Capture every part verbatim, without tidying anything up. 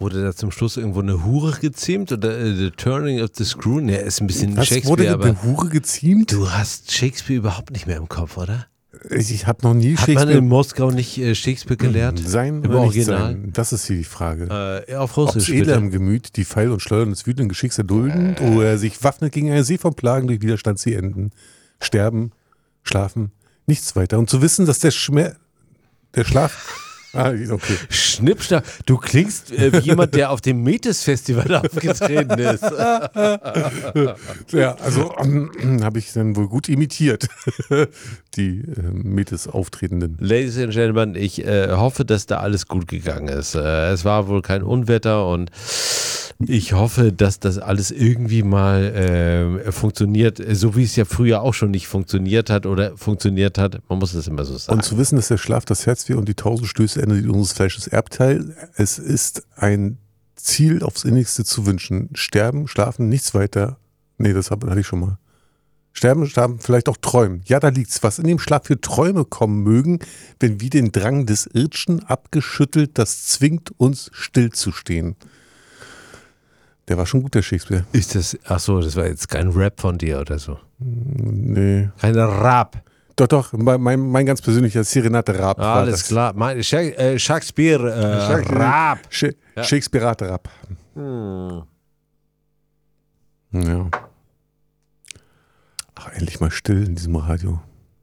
Wurde da zum Schluss irgendwo eine Hure geziemt oder uh, The Turning of the Screw? Ne, ist ein bisschen Was Shakespeare. wurde aber eine Hure geziemt? Du hast Shakespeare überhaupt nicht mehr im Kopf, oder? Ich, ich habe noch nie Hat Shakespeare... man in Moskau nicht äh, Shakespeare gelernt? Sein Im oder nicht Original? sein? Das ist hier die Frage. Äh, auf Ob's Russisch, edler bitte. im Gemüt, die Pfeil und Schleudern des wütenden Geschicks erduldend, äh. oder er sich waffnet gegen eine See von Plagen, durch Widerstand sie enden. Sterben, schlafen, nichts weiter. Und zu wissen, dass der Schmerz, der Schlaf... Ah, okay. Schnippschnapp, du klingst äh, wie jemand, der auf dem Metis-Festival aufgetreten ist. Ja, also ähm, habe ich dann wohl gut imitiert, die äh, Metis-Auftretenden. Ladies and Gentlemen, ich äh, hoffe, dass da alles gut gegangen ist. Äh, es war wohl kein Unwetter und ich hoffe, dass das alles irgendwie mal äh, funktioniert, so wie es ja früher auch schon nicht funktioniert hat oder funktioniert hat. Man muss es immer so sagen. Und zu wissen, dass der Schlaf das Herz weh und die tausend Stöße Ende unseres Fleisches Erbteil. Es ist ein Ziel aufs Innigste zu wünschen. Sterben, schlafen, nichts weiter. Nee, das hatte ich schon mal. Sterben, sterben, vielleicht auch träumen. Ja, da liegt's. Was in dem Schlaf für Träume kommen mögen, wenn wie den Drang des Irdschen abgeschüttelt, das zwingt uns stillzustehen. Der war schon gut, der Shakespeare. Ist das, ach so, das war jetzt kein Rap von dir oder so? Nee. Kein Rap. Doch, doch, mein, mein ganz persönlicher Serenate Rap. Ah, alles das. Klar. Mein, Sha- äh, Shakespeare äh, Shakespeare Rap. Sh- Ja. Shakespeare Rap. Hm. Ja. Ach, endlich mal still in diesem Radio.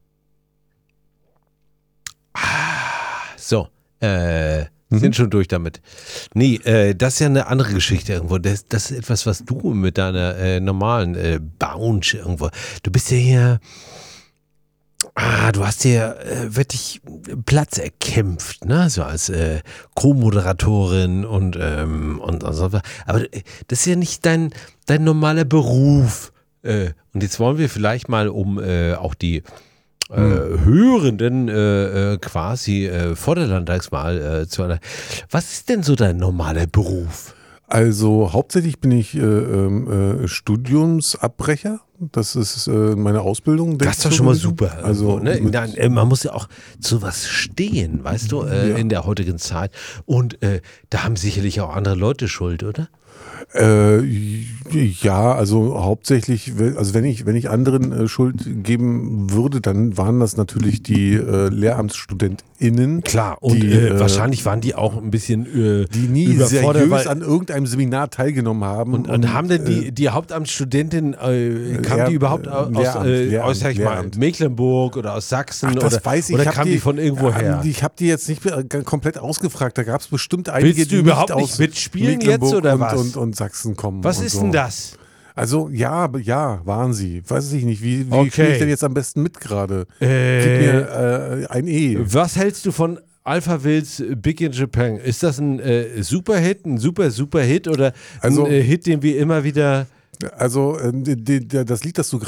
So, äh, sind schon durch damit. Nee, äh, das ist ja eine andere Geschichte irgendwo. Das, das ist etwas, was du mit deiner äh, normalen äh, Bounce irgendwo. Du bist ja hier. Ah, du hast dir äh, wirklich Platz erkämpft, ne? So als äh, Co-Moderatorin und, ähm, und, und so. Aber äh, das ist ja nicht dein, dein normaler Beruf. Äh, und jetzt wollen wir vielleicht mal, um äh, auch die Äh, Hörenden äh, äh, quasi äh, vor der Landtagswahl äh, zu einer. Was ist denn so dein normaler Beruf? Also hauptsächlich bin ich äh, äh, Studiumsabbrecher. Das ist äh, meine Ausbildung. Das ist doch schon mal super. Also ne? Nein, äh, man muss ja auch zu was stehen, weißt du, äh, ja. in der heutigen Zeit. Und äh, da haben sicherlich auch andere Leute Schuld, oder? Äh, ja, also hauptsächlich, also wenn ich, wenn ich anderen äh, Schuld geben würde, dann waren das natürlich die äh, LehramtsstudentInnen. Klar, und die, äh, äh, wahrscheinlich waren die auch ein bisschen äh, die nie überfordert, seriös weil, an irgendeinem Seminar teilgenommen haben. und, und, und haben denn die, die Hauptamtsstudentin, äh, kam Lehr- die überhaupt aus, Lehramt, äh, Lehramt, aus sag ich mal, Lehramt. Mecklenburg oder aus Sachsen? Ach, das oder weiß ich. oder ich hab kam die, von irgendwo her? Ich habe die jetzt nicht komplett ausgefragt. Da gab es bestimmt einige, Willst du die überhaupt nicht nicht aus mitspielen Mecklenburg jetzt oder und, was? Und, und Sachsen kommen. Was und ist so. denn das? Also ja, ja, waren sie. Weiß ich nicht. Wie, wie Okay. spiele ich denn jetzt am besten mit gerade? Äh, Gib mir äh, ein E. Was hältst du von Alpha Wills Big in Japan? Ist das ein äh, Superhit, ein super, super Hit oder Also- ein äh, Hit, den wir immer wieder... Also äh, die, die, das Lied, das du